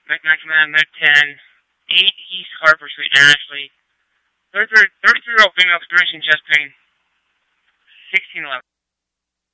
Med Command, Med 10, 8 East Harper Street, Ashley. 33-year-old female experiencing chest pain. 1611.